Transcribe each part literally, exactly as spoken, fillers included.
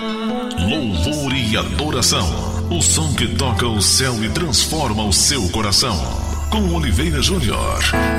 Louvor e adoração. O som que toca o céu e transforma o seu coração. Com Oliveira Júnior.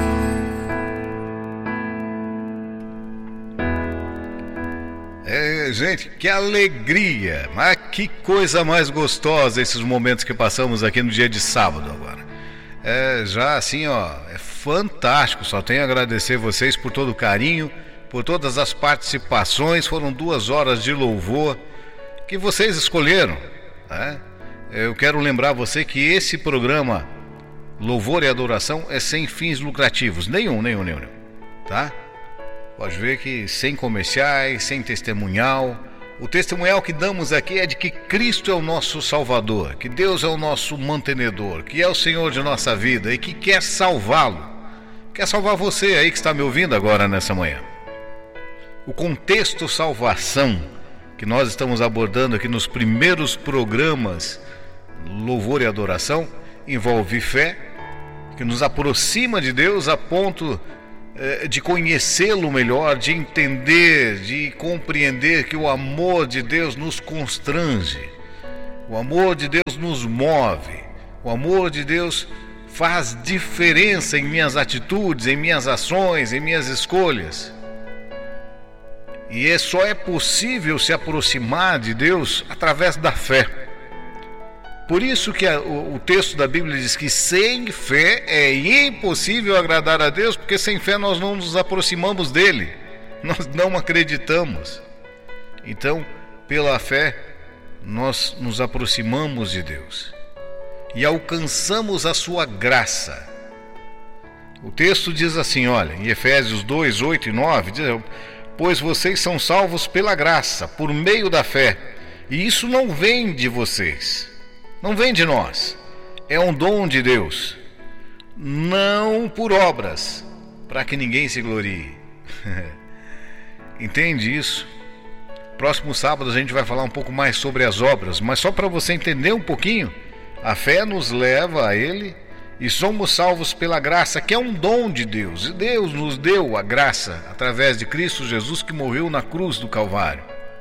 É, gente, que alegria! Mas que coisa mais gostosa esses momentos que passamos aqui no dia de sábado agora. É, já assim, ó, é fantástico. Só tenho a agradecer vocês por todo o carinho, por todas as participações. Foram duas horas de louvor que vocês escolheram, né? Eu quero lembrar você que esse programa Louvor e Adoração é sem fins lucrativos, nenhum, nenhum, nenhum, tá? Pode ver que sem comerciais, sem testemunhal. O testemunhal que damos aqui é de que Cristo é o nosso Salvador, que Deus é o nosso mantenedor, que é o Senhor de nossa vida e que quer salvá-lo. Quer salvar você aí que está me ouvindo agora nessa manhã. O contexto salvação que nós estamos abordando aqui nos primeiros programas Louvor e Adoração envolve fé, que nos aproxima de Deus a ponto eh, de conhecê-lo melhor, de entender, de compreender que o amor de Deus nos constrange, o amor de Deus nos move, o amor de Deus faz diferença em minhas atitudes, em minhas ações, em minhas escolhas. E é, só é possível se aproximar de Deus através da fé. Por isso que a, o, o texto da Bíblia diz que sem fé é impossível agradar a Deus, porque sem fé nós não nos aproximamos dele, nós não acreditamos. Então, pela fé, nós nos aproximamos de Deus e alcançamos a sua graça. O texto diz assim, olha, em Efésios dois, oito e nove, diz: pois vocês são salvos pela graça, por meio da fé, e isso não vem de vocês, não vem de nós, é um dom de Deus, não por obras, para que ninguém se glorie. Entende isso? Próximo sábado a gente vai falar um pouco mais sobre as obras, mas só para você entender um pouquinho, a fé nos leva a Ele e somos salvos pela graça, que é um dom de Deus. E Deus nos deu a graça através de Cristo Jesus, que morreu na cruz do Calvário.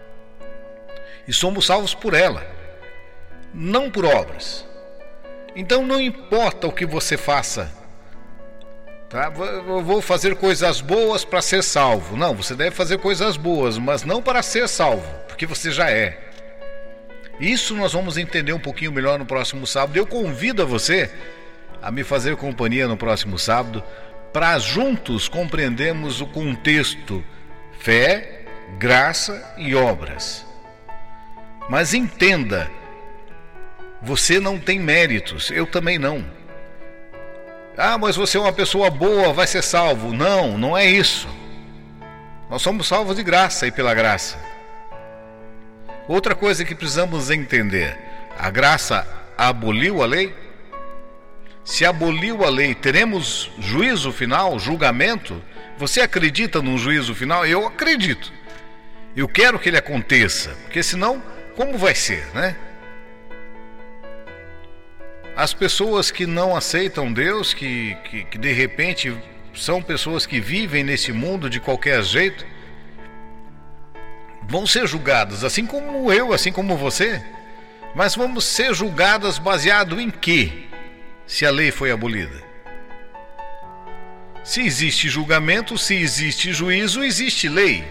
E somos salvos por ela, não por obras. Então não importa o que você faça, tá? Eu vou fazer coisas boas para ser salvo. Não, você deve fazer coisas boas, mas não para ser salvo, porque você já é. Isso nós vamos entender um pouquinho melhor no próximo sábado. Eu convido a você a me fazer companhia no próximo sábado, para juntos compreendermos o contexto fé, graça e obras. Mas entenda, você não tem méritos, eu também não. Ah, mas você é uma pessoa boa, vai ser salvo. Não, não é isso. Nós somos salvos de graça e pela graça. Outra coisa que precisamos entender: a graça aboliu a lei? Se aboliu a lei, teremos juízo final, julgamento? Você acredita num juízo final? Eu acredito. Eu quero que ele aconteça, porque senão, como vai ser, né? As pessoas que não aceitam Deus, que, que, que de repente são pessoas que vivem nesse mundo de qualquer jeito, vão ser julgadas, assim como eu, assim como você. Mas vamos ser julgadas baseado em quê? Se a lei foi abolida. Se existe julgamento, se existe juízo, existe lei.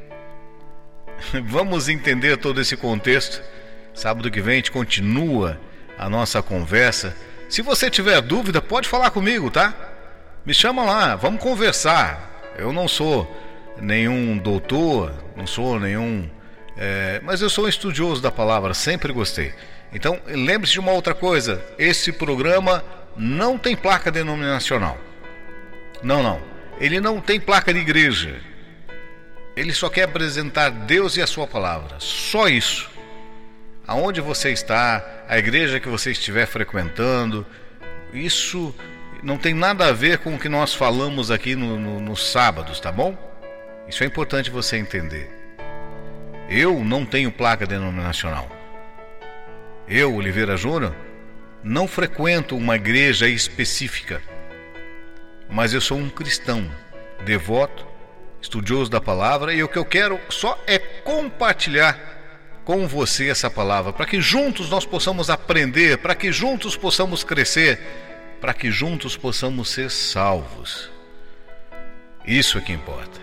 Vamos entender todo esse contexto. Sábado que vem a gente continua a nossa conversa. Se você tiver dúvida, pode falar comigo, tá? Me chama lá, vamos conversar. Eu não sou nenhum doutor, não sou nenhum... É, mas eu sou um estudioso da palavra, sempre gostei. Então, lembre-se de uma outra coisa: esse programa não tem placa denominacional. Não, não. Ele não tem placa de igreja. Ele só quer apresentar Deus e a sua palavra. Só isso. Aonde você está, a igreja que você estiver frequentando, isso não tem nada a ver com o que nós falamos aqui no, no, nos sábados, tá bom? Isso é importante você entender. Eu não tenho placa denominacional. Eu, Oliveira Júnior, não frequento uma igreja específica, mas eu sou um cristão, devoto, estudioso da palavra, e o que eu quero só é compartilhar com você essa palavra, para que juntos nós possamos aprender, para que juntos possamos crescer, para que juntos possamos ser salvos. Isso é que importa.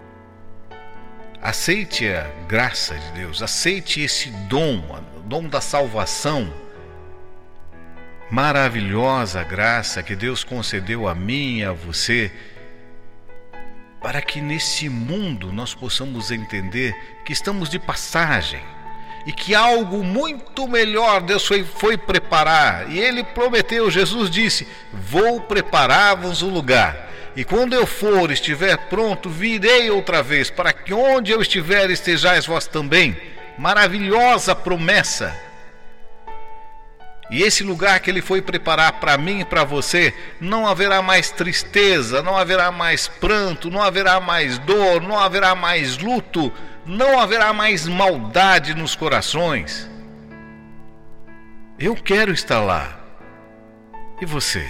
Aceite a graça de Deus, aceite esse dom, o dom da salvação, maravilhosa graça que Deus concedeu a mim e a você, para que nesse mundo nós possamos entender que estamos de passagem e que algo muito melhor Deus foi, foi preparar. E Ele prometeu, Jesus disse: vou preparar-vos o lugar. E quando eu for, estiver pronto, virei outra vez, para que onde eu estiver estejais vós também. Maravilhosa promessa. E esse lugar que Ele foi preparar para mim e para você, não haverá mais tristeza, não haverá mais pranto, não haverá mais dor, não haverá mais luto, não haverá mais maldade nos corações. Eu quero estar lá. E você?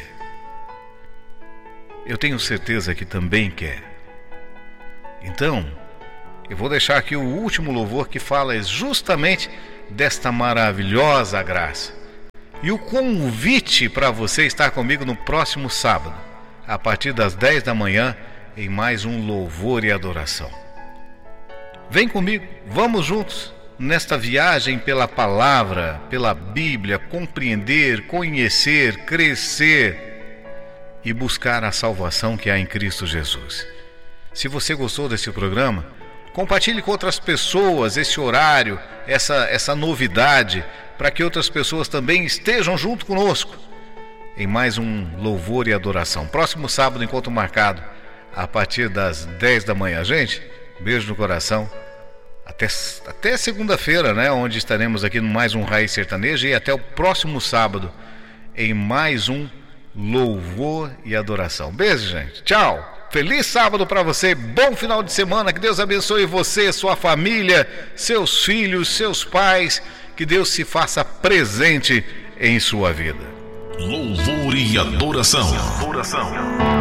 Eu tenho certeza que também quer. Então, eu vou deixar aqui o último louvor que fala justamente desta maravilhosa graça. E o convite para você estar comigo no próximo sábado, a partir das dez da manhã, em mais um louvor e adoração. Vem comigo, vamos juntos nesta viagem pela palavra, pela Bíblia, compreender, conhecer, crescer e buscar a salvação que há em Cristo Jesus. Se você gostou desse programa, compartilhe com outras pessoas esse horário, essa, essa novidade, para que outras pessoas também estejam junto conosco em mais um louvor e adoração. Próximo sábado, encontro marcado, a partir das dez da manhã. Gente, beijo no coração. Até, até segunda-feira, né? Onde estaremos aqui no mais um Raiz Sertaneja. E até o próximo sábado, em mais um louvor e adoração. Beijo, gente. Tchau. Feliz sábado para você, bom final de semana, que Deus abençoe você, sua família, seus filhos, seus pais, que Deus se faça presente em sua vida. Louvor e adoração. adoração.